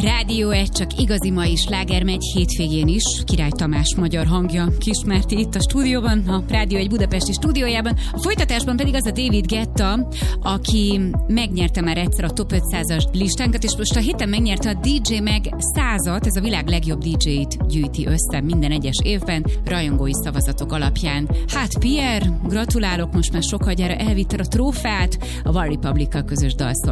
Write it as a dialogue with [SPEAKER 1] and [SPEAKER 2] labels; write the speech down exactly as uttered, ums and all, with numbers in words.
[SPEAKER 1] Rádió egy, csak igazi mai sláger megy hétvégén is. Király Tamás magyar hangja kismerti itt a stúdióban, a Rádió egy budapesti stúdiójában. A folytatásban pedig az a David Guetta, aki megnyerte már egyszer a top ötszázas listánkat, és most a héten megnyerte a dé dzsé Mag százat, ez a világ legjobb dé dzséit gyűjti össze minden egyes évben, rajongói szavazatok alapján. Hát Pierre, gratulálok, most már sokagyára elvitted a trófeát, a One Republic-kal közös dalszól.